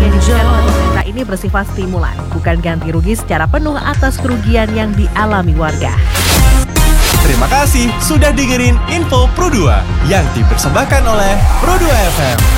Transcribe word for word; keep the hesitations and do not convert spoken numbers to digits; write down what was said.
yang diberikan oleh pemerintah ini bersifat stimulan, bukan ganti rugi secara penuh atas kerugian yang dialami warga. Terima kasih sudah dengerin Info Pro dua yang dipersembahkan oleh Pro dua F M.